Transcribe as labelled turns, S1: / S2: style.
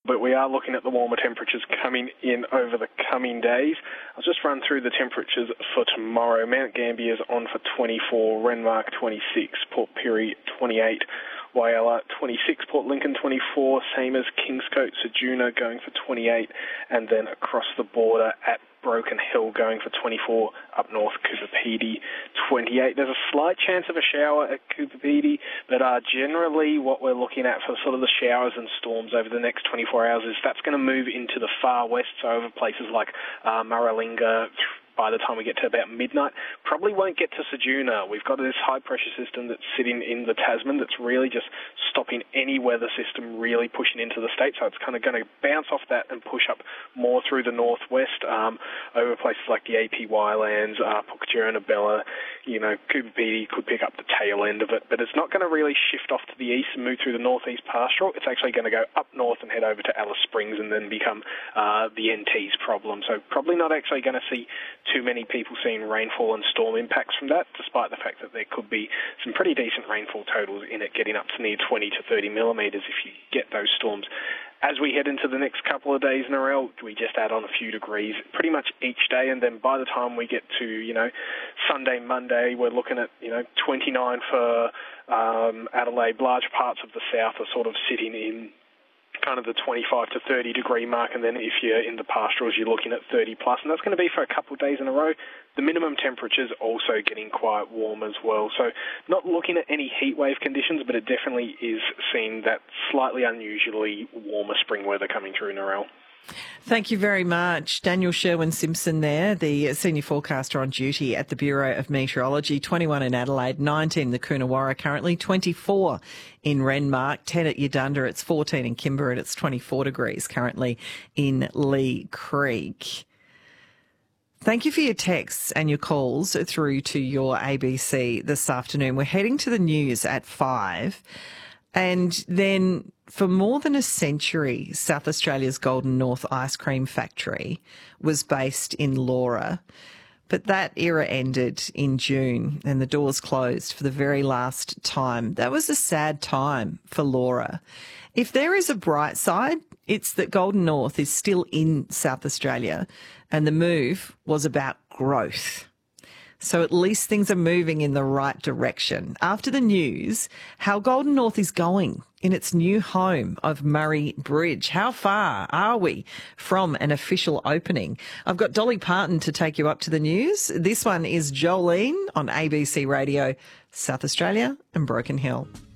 S1: but we are looking at the warmer temperatures coming in over the coming days. I'll just run through the temperatures for tomorrow. Mount Gambier is on for 24, Renmark 26, Port Pirie 28, Whyalla 26, Port Lincoln 24, same as Kingscote, Ceduna going for 28, and then across the border at Broken Hill going for 24, up north Coober Pedy 28. There's a slight chance of a shower at Coober Pedy, but generally what we're looking at for sort of the showers and storms over the next 24 hours is that's going to move into the far west, so over places like Maralinga. By the time we get to about midnight, probably won't get to Ceduna. We've got this high-pressure system that's sitting in the Tasman that's really just stopping any weather system really pushing into the state, so it's kind of going to bounce off that and push up more through the northwest over places like the APY lands, Puketjera, Bella, Coober Pedy could pick up the tail end of it, but it's not going to really shift off to the east and move through the northeast pastoral. It's actually going to go up north and head over to Alice Springs and then become the NT's problem. So probably not actually going to see too many people seeing rainfall and storm impacts from that, despite the fact that there could be some pretty decent rainfall totals in it, getting up to near 20 to 30 millimetres if you get those storms. As we head into the next couple of days, Narelle, we just add on a few degrees pretty much each day, and then by the time we get to, Sunday, Monday, we're looking at, 29 for Adelaide. Large parts of the south are sort of sitting in kind of the 25 to 30 degree mark, and then if you're in the pastorals, you're looking at 30 plus, and that's going to be for a couple of days in a row. The minimum temperatures also getting quite warm as well, so not looking at any heat wave conditions, but it definitely is seeing that slightly unusually warmer spring weather coming through, Narelle.
S2: Thank you very much. Daniel Sherwin-Simpson there, the senior forecaster on duty at the Bureau of Meteorology. 21 in Adelaide, 19 in the Coonawarra currently, 24 in Renmark, 10 at Yudunda, it's 14 in Kimber, and it's 24 degrees currently in Lee Creek. Thank you for your texts and your calls through to your ABC this afternoon. We're heading to the news at 5. And then for more than a century, South Australia's Golden North Ice Cream Factory was based in Laura. But that era ended in June and the doors closed for the very last time. That was a sad time for Laura. If there is a bright side, it's that Golden North is still in South Australia and the move was about growth. So at least things are moving in the right direction. After the news, how Golden North is going in its new home of Murray Bridge. How far are we from an official opening? I've got Dolly Parton to take you up to the news. This one is Jolene on ABC Radio, South Australia and Broken Hill.